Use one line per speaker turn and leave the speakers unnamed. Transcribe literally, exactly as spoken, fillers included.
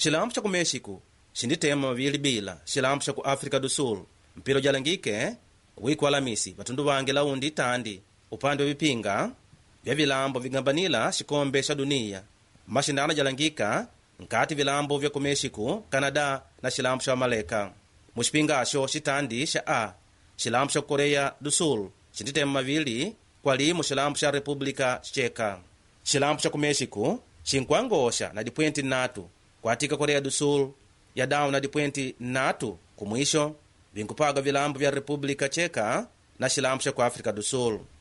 xilambu xa ku méxico xinditema mavili bila xilambu xa ku áfrica do sul mpira jalangike wiku alamisi vatundu vange laundi tandi upande wa vipinga vya vilambo vingambanila xikombe xa dunia. Mashindano jalangika nkati vilambo vya ku méxico, canada na xilambu xa maleka. Muxipingaxo xitandi xa a xilambu xa korea do sul xinditema mavili kwali mu xilambu xa república checa. Xilambu xa ku méxico xinkuangoxa na dipoenti natu kwatika korea do sul ya dawu na dipoenti natu kumwisho vinkupaga vilambu vya república checa na xilambu xa ku áfrica do sul.